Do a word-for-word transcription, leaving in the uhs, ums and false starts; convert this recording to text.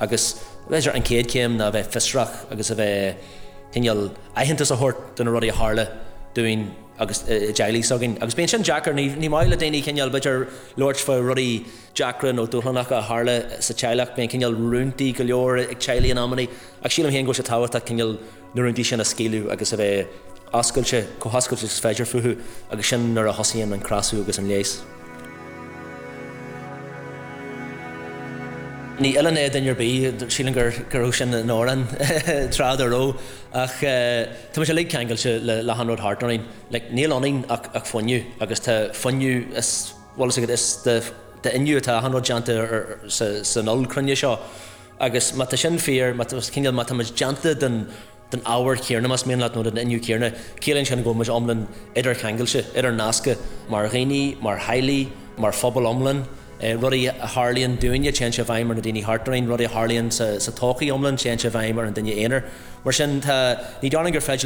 agus bheittir an céad céim na bheith fistrach agus a bheith tinal aitheantas a hort duna rudí a hála doing agus jailí sogin agus ben sin Jackar ní ní maile déine cinal beidir Lord fa rudí Jackran ó dúchlannach a hála sa teilech ben cinal runtaí go leor ag teilí an ammaní ag sílam héan go se táhata cinal na runtaí sin a scéilú agus a bheith ascailte có hascailte féidir fuhu agus sin nar a hosaíon an crasú agus an léis. Ní eile é den ar bí sílan gur gur sin an áran trád a ró ach tá sé le ceangail se le hanród hartnaring le níl aning ach ach funniu agus tá funniu is bhil is de de inniu tá hanród janta ar sa nol crunne seo agus mata sin fear mata cinil mata mas janta den den áhar céarna mas mion leat nó den inniu céarna céalann sin go mas omlan idir ceangail se idir nasca mar réí mar hailí mar phobal omlan rudí a Harlíonn dúine chéan se bhaimar na daoine hartnaring rudí a Harlíonn sa sa tócaí omlan chéan se bhaimar an duine éonar mar sin tá ní dána gur feidir